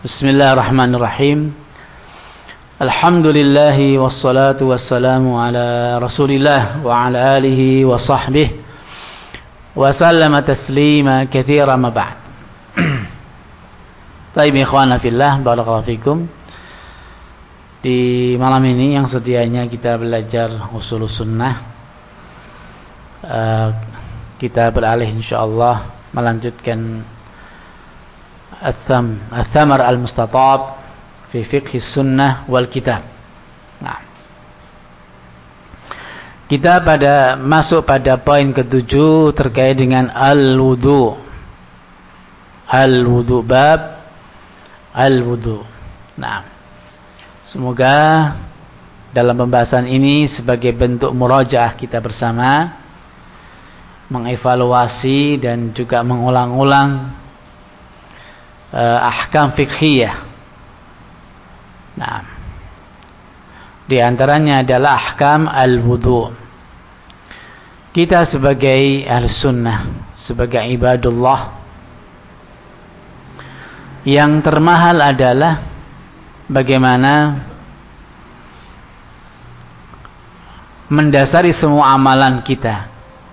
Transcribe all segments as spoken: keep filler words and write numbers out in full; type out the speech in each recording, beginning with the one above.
Bismillahirrahmanirrahim. Alhamdulillahi wassalatu wassalamu ala Rasulillah wa ala alihi wa sahbihi wa sallama taslima katsira ma ba'd. Baik ikhwana fillah, barakallahu fikum. Di malam ini yang sedianya kita belajar usul sunnah, uh, kita beralih insyaallah melanjutkan Al-Thamar Al-Mustatab fi Fiqh Sunnah wal Kitab. Nah, kita pada masuk pada poin ketujuh terkait dengan al-wudu. Al-wudu, bab al-wudu. Nah, semoga dalam pembahasan ini sebagai bentuk murajaah kita bersama, mengevaluasi dan juga mengulang-ulang Uh, ahkam fiqhiyah. Nah, di antaranya adalah ahkam al-wudu. Kita sebagai ahli sunnah, sebagai ibadullah, yang termahal adalah bagaimana mendasari semua amalan kita,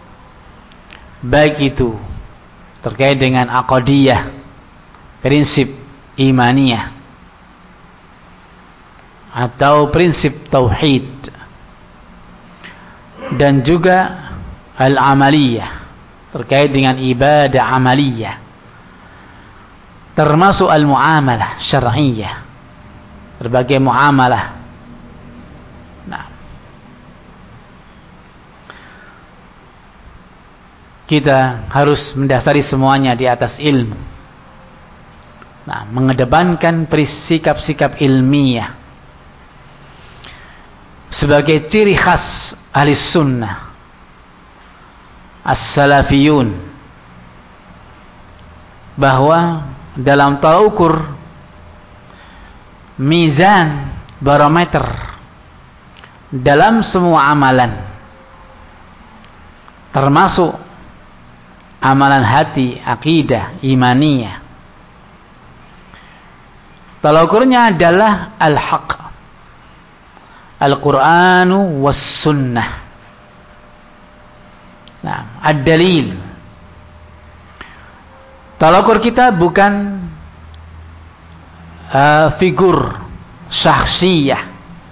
baik itu terkait dengan aqdiyah, prinsip imaniyah, atau prinsip tauhid, dan juga al-amaliyah, terkait dengan ibadah amaliyah, termasuk al-muamalah syar'iyyah, berbagai muamalah. Nah, kita harus mendasari semuanya di atas ilmu. Nah, mengedepankan sikap-sikap ilmiah sebagai ciri khas ahli sunnah as-salafiyun, bahwa dalam tolak ukur mizan barometer dalam semua amalan, termasuk amalan hati, akidah, imaniyah, tolak ukurnya adalah al-haq, al-Qur'anu was sunnah. Nah, ad-dalil. Tolak ukur kita bukan uh, figur syakhsiyah,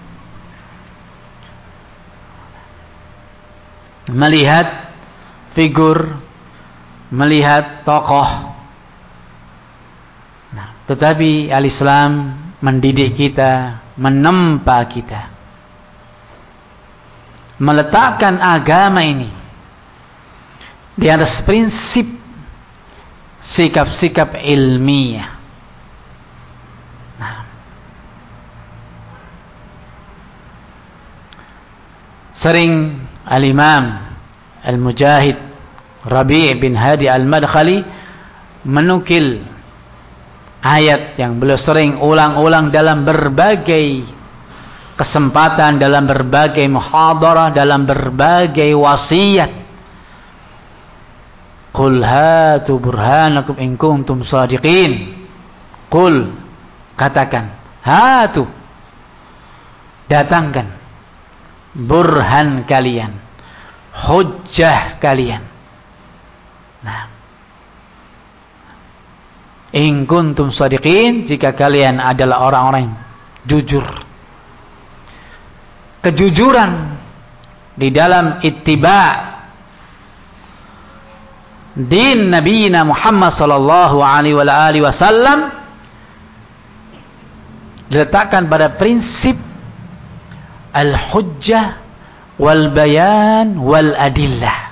melihat figur, melihat tokoh. Tetapi al-Islam mendidik kita, menempa kita, meletakkan agama ini di atas prinsip sikap-sikap ilmiah. Nah, sering al-Imam Al-Mujahid Rabi' bin Hadi Al-Madkhali menukil ayat yang beliau sering ulang-ulang dalam berbagai kesempatan, dalam berbagai muhadarah, dalam berbagai wasiat. Qul hatu burhanakum in kuntum shadiqin. Qul, katakan, hatu, datangkan burhan kalian, hujjah kalian. Nah, in kuntum shadiqin, jika kalian adalah orang-orang yang jujur. Kejujuran di dalam ittiba' din Nabi Muhammad sallallahu alaihi wasallam diletakkan pada prinsip al-hujjah wal bayan wal adillah.